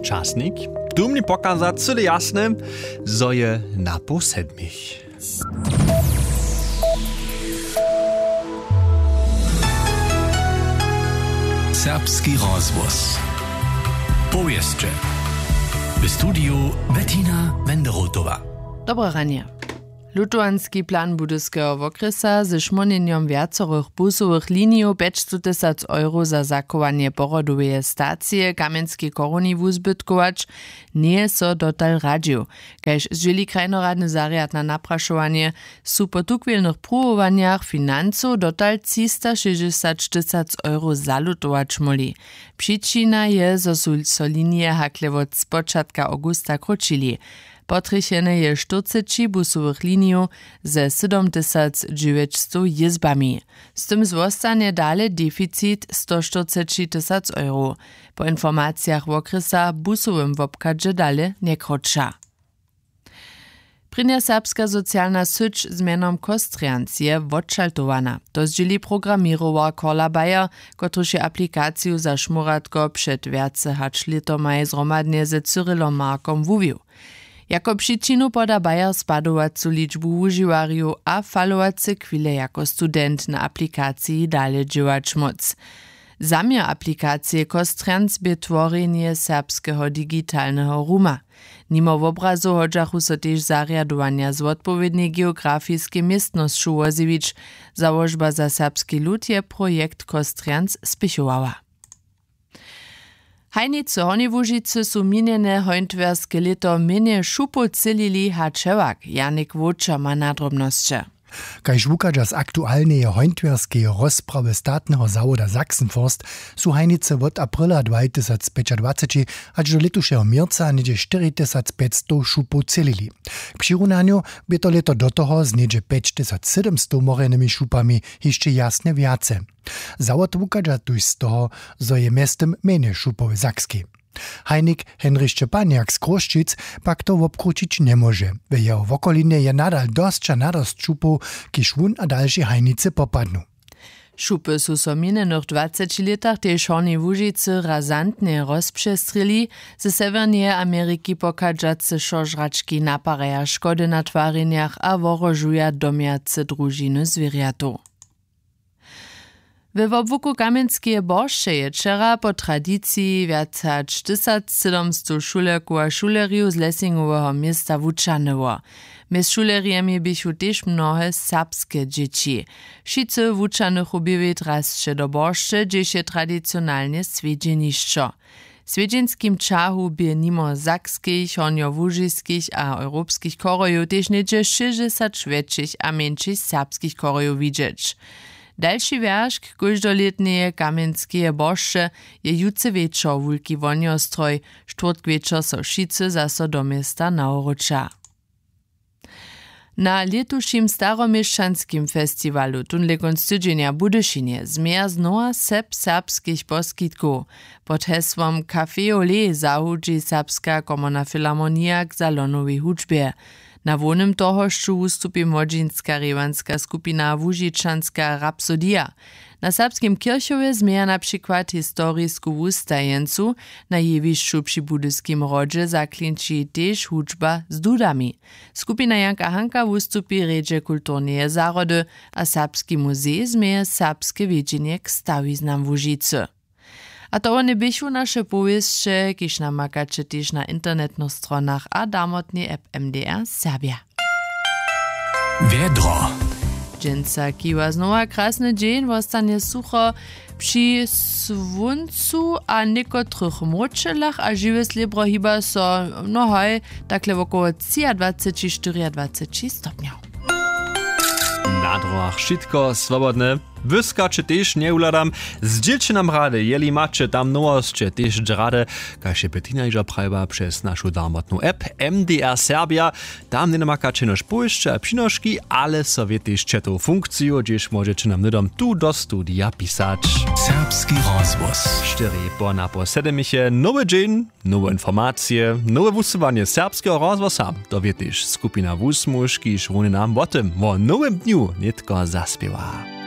czasnik. Tu mnie pokaza cyle jasne, zo je na po 7. Serbski rozvoz. Powieszcze. W studiu Bettina Wenderotowa. Dobre ranie. Lutuanski plan budyskiego wokresa ze szmonjeniem wiacorych busowych linii 500 000 euro za zakowanie porodowej stacji Kamenski koroni wuzbytkować nie so dotal radził. Kajż zdzieli krajnoradny zariad na napraszowanie su po tukwilnych próbowaniach finansów dotal 360 000 euro zalutować moli. Przyczyna je, zo so linie hakle od spočatka augusta kročili. Potrychene je 40 busowych linii ze 7900 jezbami. Z tym zostanie dalej deficit 140 000 euro. Po informacjach wokresa busowym wobkadże dalej nie kroča. Prynja serbska socjalna syć z mianom Kostrians je odšaltowana. To zdzieli programirowa Korla Bayer, kotruž je aplikaciju za šmuratko przed viace hač letomaj zromadnie ze Cyrillom Markom wuwił. Jako przyczynu poda Bayer spadowacu liczbu užiwariów a falowace chwile jako student na aplikacji dalej działać moc. Zamiar aplikacji Kostrians by tworzenie serbskiego digitalnego ruma. Nimo w obrazu hodżachu so też zariadowania z odpowiedniej geografijskiej miestności Łozewicz. Założba za serbski lud je projekt Kostrians spichowała. Hajnice Honivúžice su minjene hojntwerske leto mene šupo celili hačevak. Janik Voča ma nadrobnosće. Kaž wukađa z aktualneje hojntwerske rozprawy statnego zawoda Sachsenforst su hajnice od aprila 2025 aż do letušeho mierca niedzie 4500 šupo celili. K přirunaniu by to leto do toho z niedzie 5700 morenými šupami jeszcze jasne viace. Zawod wukađa tuž z toho, zo je mestem mene šupowe Sakski. Hajnik Henryk Szczepaniak z Kroščic pak to obkručić nie może. W jeho wokolinie je nadal dostča nadost šupów, kiž wun a další hajnice popadnu. Šupy su so minjenych 20 letach tež Honivúžice razantne rozpřestrili, ze Severnej Ameryki pokadžace šožrački naparaja škody na twarinjach a worožuja domjace družiny zwierjatów. We wobłuku Kamenskie Borsze je wczera po tradycji wiaca 4700 šulerków a šuleriów z Lessingowego miasta wuczanyło. Mez šuleriami bychu też mnohe serbskie dzieci. Wszyscy wuczanych ubiewić raz do Borsze, gdzieś je tradycjonalnie swiedzieniszczo. Swiedzienskim czahu by nimo sakskich, honjowużyskich a europskich korojów też niedzie 60 szwedzkich a mniejszych serbskich korojów widzieć. Dalszy wiersz każdoletnie Kamenskie Borsze je jutce wieczor wulki woniostroj, czwartk wieczor so wszyscy zaso do miasta nauruča. Na letušim staromieszczanskim festiwalu tunle konc tydzienia Budyšinie zmija znowa serbskich poskitków. Pod hesłom Café Olé zahudzi serbska komuna filharmonia k salonowej hudžbie. Na wonym tohošću ustupi młodzinska rewanska skupina Wužičanska Rapsodia. Na serbskim kirchowje zmija na przykład historisku wustajencu, na jewišću przy budyskim rodze zaklinči też hudžba z dudami. Skupina Janka Hanka ustupi redže kulturneje zarody, a Serbski muzej zmija serbskie wiedzienie k stawiznam Łužice. A to one bychu nasze powieście, kiż namakacie też na internetnych stronach a damotnie app MDR Serbia. Wiedro. Dżęca kiwa znowa krasny dzień, wostanie sucho przy słoncu a niekotrych moczelach, a żywe slibro chyba so, no hoj, takle około 23-24 stopniów. Na drogach šitko swobodne. Wyskacze też nie uladam. Zdzielcie nam rady, jeli macie tam nowości, też rady, każ Bettina iża prajba przez naszą darmotną app MDR Serbia. Tam nie namakacie nasz pójście a przynoszki, ale sobie też tą funkcję, gdzieś możecie nam nudom tu do studia pisać. Serbski rozvoz. 4 po 7 nowy dzień, nowe informacje, nowe wusywanie serbskiego rozwoza. To wie też skupina wusmuszki, szruny nam o tym, o nowym dniu nitko zaspiewa.